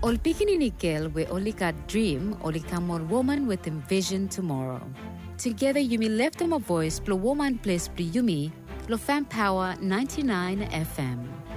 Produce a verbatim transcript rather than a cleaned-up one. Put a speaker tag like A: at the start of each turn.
A: Ol pikinini girl we only got dream, only come on woman with envision tomorrow. Together Yumi left them a voice, plus woman place plus Yumi, plus fan power ninety-nine F M.